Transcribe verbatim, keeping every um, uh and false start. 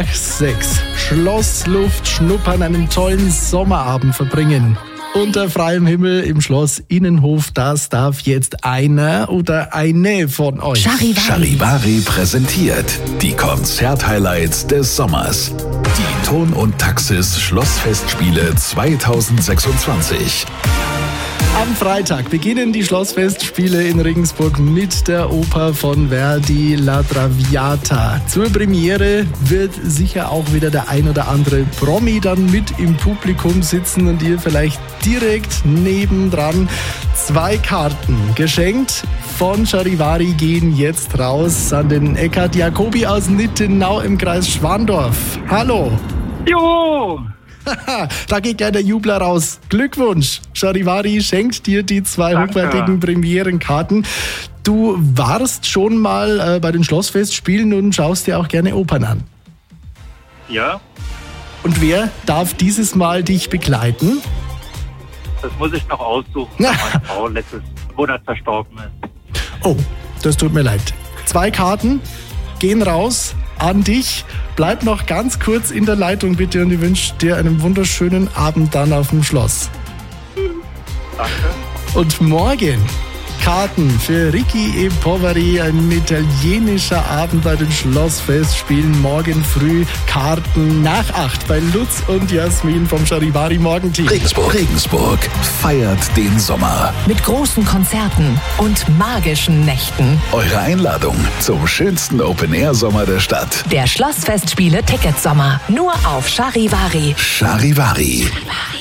nach sechs. Schlossluft schnuppern, einen tollen Sommerabend verbringen. Unter freiem Himmel im Schloss Innenhof, das darf jetzt einer oder eine von euch. Charivari. Charivari präsentiert die Konzert-Highlights des Sommers. Die Ton und Taxis Schlossfestspiele zweitausendsechsundzwanzig. Am Freitag beginnen die Schlossfestspiele in Regensburg mit der Oper von Verdi, La Traviata. Zur Premiere wird sicher auch wieder der ein oder andere Promi dann mit im Publikum sitzen und ihr vielleicht direkt nebendran. Zwei Karten geschenkt von Charivari gehen jetzt raus an den Eckhard Jacobi aus Nittenau im Kreis Schwandorf. Hallo! Jo! Da geht gleich der Jubler raus. Glückwunsch! Charivari schenkt dir die zwei Danke. hochwertigen Premierenkarten. Du warst schon mal äh, bei den Schlossfestspielen und schaust dir auch gerne Opern an. Ja, Und wer darf dieses Mal dich begleiten? das muss ich noch aussuchen, weil meine Frau letztes Monat verstorben ist. Oh, das tut mir leid. Zwei Karten gehen raus an dich. Bleib noch ganz kurz in der Leitung bitte und ich wünsche dir einen wunderschönen Abend dann auf dem Schloss. Danke. Und morgen Karten für Ricky e Poveri, ein italienischer Abend bei den Schlossfestspielen. Morgen früh Karten nach acht bei Lutz und Jasmin vom Charivari Morgenteam. Regensburg. Regensburg feiert den Sommer. Mit großen Konzerten und magischen Nächten. Eure Einladung zum schönsten Open-Air-Sommer der Stadt. Der Schlossfestspiele Ticketsommer. Nur auf Charivari. Charivari. Charivari.